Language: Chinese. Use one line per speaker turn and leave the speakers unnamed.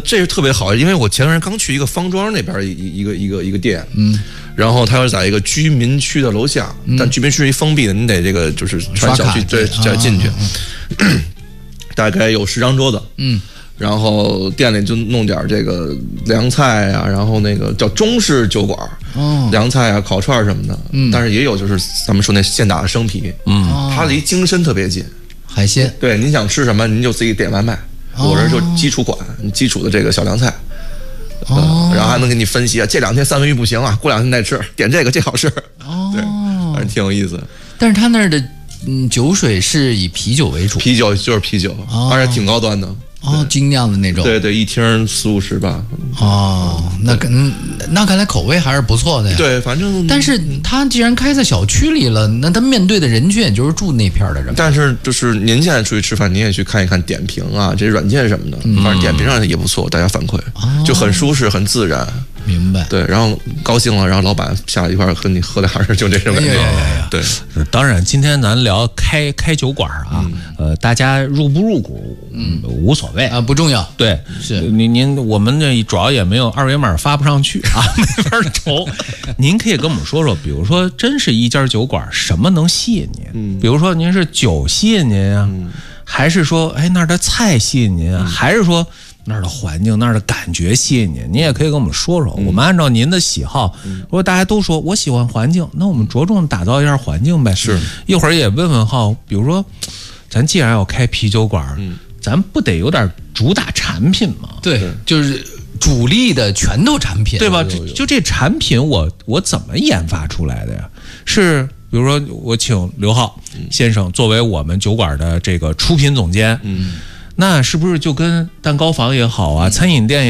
这是特别好，因为我前段时间刚去一个方庄那边一个店，然后它是在一个居民区的楼下，但居民区是一封闭的，你得这个就是穿小区对再进去，大概有10张桌子，然后店里就弄点这个凉菜啊，然后那个叫中式酒馆，凉菜啊、烤串什么的，但是也有就是咱们说那现打的生皮，它离京深特别近，
海鲜，
对，您想吃什么您就自己点外卖，我这就基础款，基础的这个小凉菜。然后还能给你分析啊，这2天三文鱼不行啊，过2天再吃，点这个好吃，对，反正挺有意思。
但是他那儿的酒水是以啤酒为主，
啤酒就是啤酒，而且挺高端的。
精酿的那种，
对，一听40-50吧。
那看来口味还是不错的呀。
对，反正。
但是他既然开在小区里了，那他面对的人群也就是住那片的人。
但是就是您现在出去吃饭，您也去看一看点评啊，这些软件什么的，反正点评上也不错，大家反馈就很舒适，很自然。
明白。
对，然后高兴了，然后老板下来一块儿和你喝点儿，就这种感觉。对，
当然今天咱聊开酒馆啊，大家入不入股，无所谓
啊，不重要。
对，
是
您我们这主要也没有2维码发不上去啊，没法筹。您可以跟我们说说，比如说真是一家酒馆，什么能吸引您？比如说您是酒吸引您啊，还是说那儿的菜吸引您啊，还是说那儿的环境、那儿的感觉吸引您？您也可以跟我们说说，我们按照您的喜好，如果大家都说我喜欢环境，那我们着重打造一下环境呗。
是，
一会儿也问问哈，比如说，咱既然要开啤酒馆，咱不得有点主打产品吗？
对，就是主力的拳头产品，
对吧？就这产品我怎么研发出来的呀？是比如说我请刘浩先生作为我们酒馆的这个出品总监，那是不是就跟蛋糕房也好啊，餐饮店也